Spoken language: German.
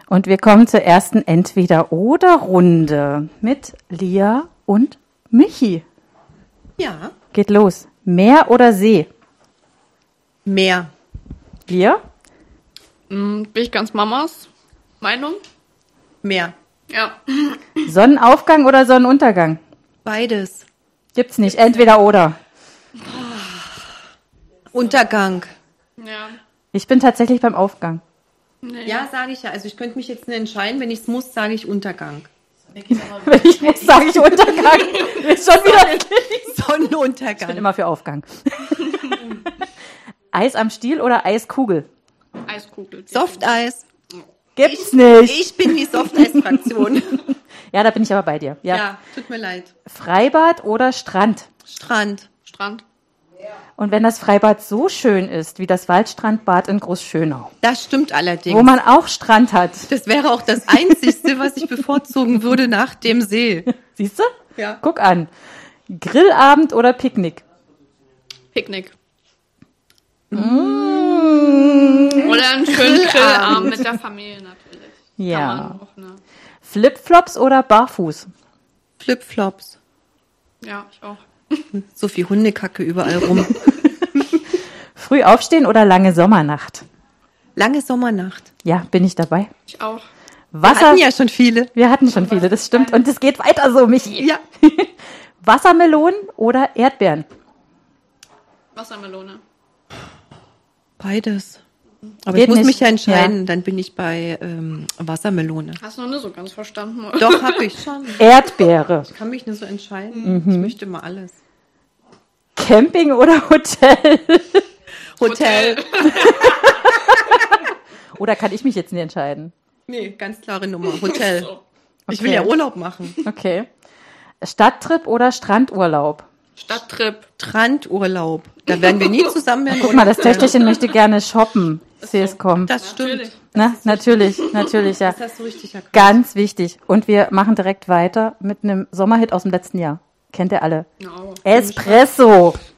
Und wir kommen zur ersten Entweder-oder-Runde mit Lia und Michi. Ja. Geht los. Meer oder See? Meer. Lia? Bin ich ganz Mamas Meinung? Meer. Ja. Sonnenaufgang oder Sonnenuntergang? Beides. Gibt's nicht. Entweder oder. Untergang. Ja. Ich bin tatsächlich beim Aufgang. Nee. Ja, sage ich ja. Also ich könnte mich jetzt nicht entscheiden. Wenn ich es muss, sage ich Untergang. Wenn ich muss, sage ich Untergang. Ist schon wieder. Ich bin Sonnenuntergang. immer für Aufgang. Eis am Stiel oder Eiskugel? Eiskugel. Softeis. Gibt's nicht. Ich bin die Softeis-Fraktion. Ja, da bin ich aber bei dir. Ja. Ja, tut mir leid. Freibad oder Strand? Strand. Strand. Und wenn das Freibad so schön ist wie das Waldstrandbad in Großschönau, Das stimmt allerdings. wo man auch Strand hat, Das wäre auch das Einzigste, was ich bevorzugen würde nach dem See. siehst du? Ja. Guck an. Grillabend oder Picknick? Picknick. Oder einen schönen Grillabend mit der Familie natürlich. Ja. Kann man auch, ne? Flipflops oder barfuß? Flipflops. Ja, ich auch. So viel Hundekacke überall rum. Früh aufstehen oder lange Sommernacht? Lange Sommernacht. Ja, bin ich dabei. Ich auch. Wir hatten ja schon viele. Wir hatten schon viele, das stimmt. Und es geht weiter so, Michi. Ja. Wassermelonen oder Erdbeeren? Wassermelone. Beides. Aber Geht ich muss nicht. mich ja entscheiden. Dann bin ich bei Wassermelone. Hast du noch nicht so ganz verstanden, oder? Doch, habe ich schon. Erdbeere. Ich kann mich nicht so entscheiden. Ich möchte mal alles. Camping oder Hotel? Hotel. Oder kann ich mich jetzt nicht entscheiden? Nee, ganz klare Nummer. Hotel. So. Ich will ja Urlaub machen. Okay. Stadttrip oder Strandurlaub? Stadttrip. Strandurlaub. Da werden wir nie zusammen werden. Guck mal, das Töchterchen möchte gerne shoppen. Sehe es kommen. Das stimmt. Natürlich. Na, natürlich, ja. Das hast du richtig erkannt. Ganz wichtig. Und wir machen direkt weiter mit einem Sommerhit aus dem letzten Jahr. Kennt ihr alle? No. Espresso.